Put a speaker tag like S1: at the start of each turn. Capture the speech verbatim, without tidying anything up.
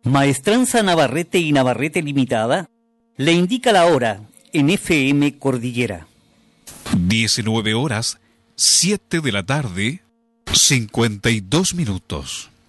S1: Maestranza Navarrete y Navarrete Limitada le indica la hora en F M Cordillera.
S2: diecinueve horas, siete de la tarde, cincuenta y dos minutos.